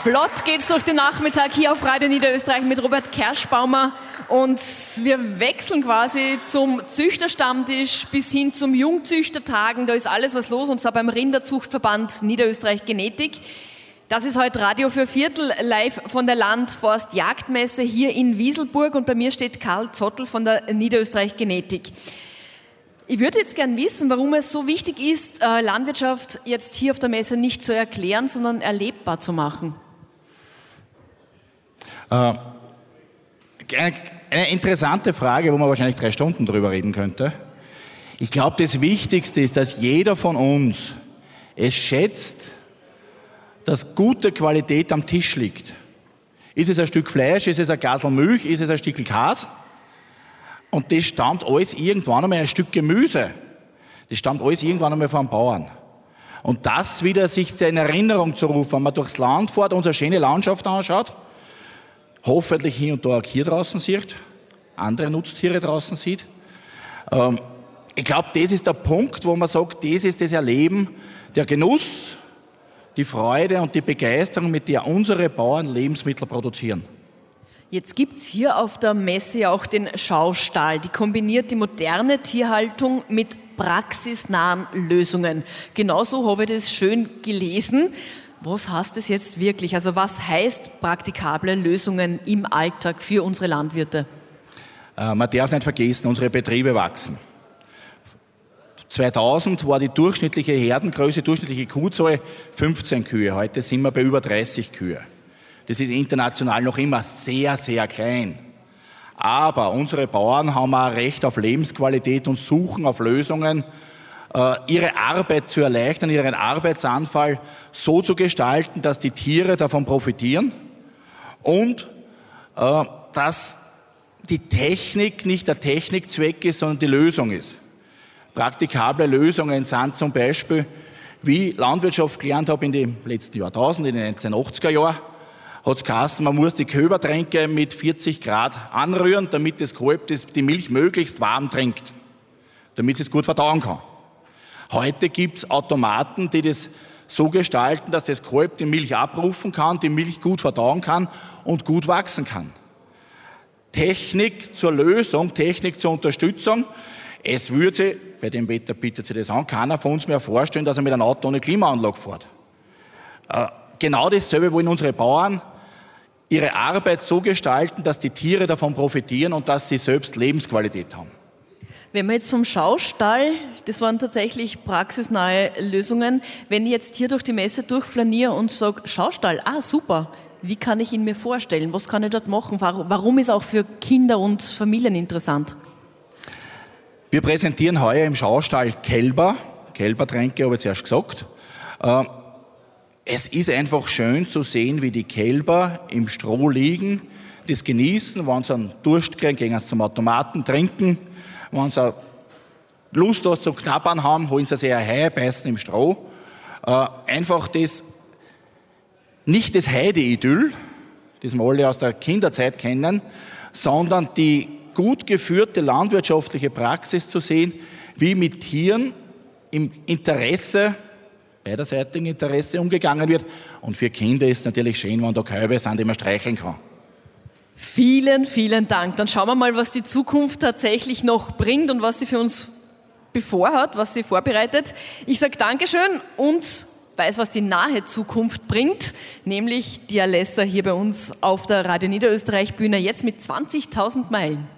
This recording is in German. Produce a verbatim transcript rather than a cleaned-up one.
Flott geht's durch den Nachmittag hier auf Radio Niederösterreich mit Robert Kerschbaumer und wir wechseln quasi zum Züchterstammtisch bis hin zum Jungzüchtertagen. Da ist alles was los und zwar beim Rinderzuchtverband Niederösterreich Genetik. Das ist heute Radio für Viertel live von der Land-Forst-Jagdmesse hier in Wieselburg und bei mir steht Karl Zottel von der Niederösterreich Genetik. Ich würde jetzt gern wissen, warum es so wichtig ist, Landwirtschaft jetzt hier auf der Messe nicht zu erklären, sondern erlebbar zu machen. Äh, eine, eine interessante Frage, wo man wahrscheinlich drei Stunden drüber reden könnte. Ich glaube, das Wichtigste ist, dass jeder von uns es schätzt, dass gute Qualität am Tisch liegt. Ist es ein Stück Fleisch, ist es ein Glas Milch, ist es ein Stück Käse? Und das stammt alles irgendwann einmal, ein Stück Gemüse. Das stammt alles irgendwann einmal vom Bauern. Und das wieder sich in Erinnerung zu rufen, wenn man durchs Land fährt, unsere schöne Landschaft anschaut, hoffentlich hier und da auch hier draußen sieht, andere Nutztiere draußen sieht. Ähm, ich glaube, das ist der Punkt, wo man sagt, das ist das Erleben, der Genuss, die Freude und die Begeisterung, mit der unsere Bauern Lebensmittel produzieren. Jetzt gibt es hier auf der Messe ja auch den Schaustall. Die kombiniert die moderne Tierhaltung mit praxisnahen Lösungen. Genauso habe ich das schön gelesen. Was heißt das jetzt wirklich? Also was heißt praktikable Lösungen im Alltag für unsere Landwirte? Äh, man darf nicht vergessen, unsere Betriebe wachsen. zweitausend war die durchschnittliche Herdengröße, durchschnittliche Kuhzahl fünfzehn Kühe. Heute sind wir bei über dreißig Kühe. Das ist international noch immer sehr, sehr klein. Aber unsere Bauern haben ein Recht auf Lebensqualität und suchen auf Lösungen, ihre Arbeit zu erleichtern, ihren Arbeitsanfall so zu gestalten, dass die Tiere davon profitieren und dass die Technik nicht der Technikzweck ist, sondern die Lösung ist. Praktikable Lösungen sind zum Beispiel, wie ich Landwirtschaft gelernt habe in den letzten Jahrtausenden, in den neunzehnhundertachtziger Jahren, hat es geheißen, man muss die Kälbertränke mit vierzig Grad anrühren, damit das Kalb die Milch möglichst warm trinkt, damit es gut verdauen kann. Heute gibt es Automaten, die das so gestalten, dass das Kalb die Milch abrufen kann, die Milch gut verdauen kann und gut wachsen kann. Technik zur Lösung, Technik zur Unterstützung. Es würde sich, bei dem Wetter bietet sich das an, keiner von uns mehr vorstellen, dass er mit einem Auto ohne Klimaanlage fährt. Äh, genau dasselbe wollen unsere Bauern ihre Arbeit so gestalten, dass die Tiere davon profitieren und dass sie selbst Lebensqualität haben. Wenn wir jetzt vom Schaustall, das waren tatsächlich praxisnahe Lösungen, wenn ich jetzt hier durch die Messe durchflaniere und sage, Schaustall, ah super, wie kann ich ihn mir vorstellen? Was kann ich dort machen? Warum ist auch für Kinder und Familien interessant? Wir präsentieren heuer im Schaustall Kälber, Kälbertränke habe ich zuerst gesagt. Es ist einfach schön zu sehen, wie die Kälber im Stroh liegen, das genießen, wenn sie einen Durst kriegen, gehen sie zum Automaten trinken. Wenn sie Lust auf zum Knabbern haben, holen sie sich ein Heu, beißen im Stroh. Äh, einfach das, nicht das Heide-Idyll, das wir alle aus der Kinderzeit kennen, sondern die gut geführte landwirtschaftliche Praxis zu sehen, wie mit Tieren im Interesse, beiderseitigen Interesse umgegangen wird. Und für Kinder ist es natürlich schön, wenn da Kälber sind, die man streicheln kann. Vielen, vielen Dank. Dann schauen wir mal, was die Zukunft tatsächlich noch bringt und was sie für uns bevorhat, was sie vorbereitet. Ich sage Dankeschön und weiß, was die nahe Zukunft bringt, nämlich die Alessa hier bei uns auf der Radio Niederösterreich Bühne, jetzt mit zwanzigtausend Meilen.